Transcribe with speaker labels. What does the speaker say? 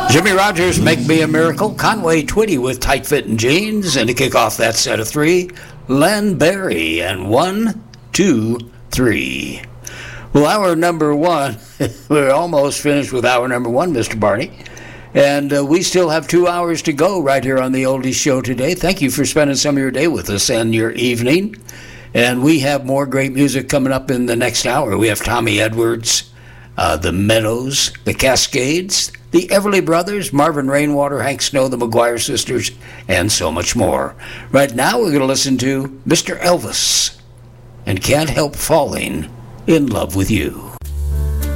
Speaker 1: Jimmy Rogers, Make Me a Miracle. Conway Twitty with Tight Fitting Jeans. And to kick off that set of three, Len Barry and 1, 2, 3. Well, hour number one, we're almost finished with hour number one, Mr. Barney. And we still have 2 hours to go right here on the Oldies Show today. Thank you for spending some of your day with us and your evening. And we have more great music coming up in the next hour. We have Tommy Edwards, the Meadows, the Cascades, the Everly Brothers, Marvin Rainwater, Hank Snow, the McGuire Sisters, and so much more. Right now, we're going to listen to Mr. Elvis and Can't Help Falling in Love with You.